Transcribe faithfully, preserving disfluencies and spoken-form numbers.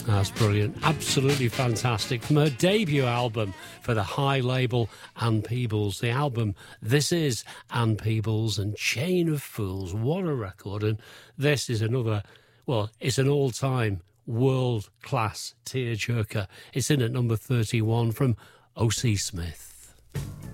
That's brilliant. Absolutely fantastic. From her debut album for the high label Ann Peebles. The album, this is Ann Peebles and Chain of Fools. What a record. And this is another, well, it's an all-time world-class tearjerker. It's in at number thirty-one from O C Smith.